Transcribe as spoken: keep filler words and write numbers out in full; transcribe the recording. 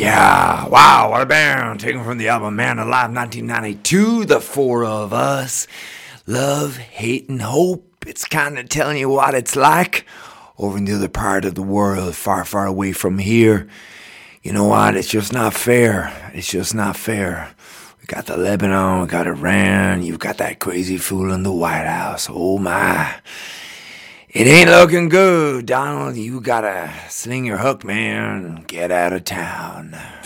Yeah, wow, what a band. Taken from the album Man Alive nineteen ninety-two, The Four of Us. Love, hate, and hope. It's kind of telling you what it's like over in the other part of the world, far, far away from here. You know what? It's just not fair. It's just not fair. We got the Lebanon, we got Iran, you've got that crazy fool in the White House. Oh my. It ain't looking good, Donald. You gotta sling your hook, man, and get out of town.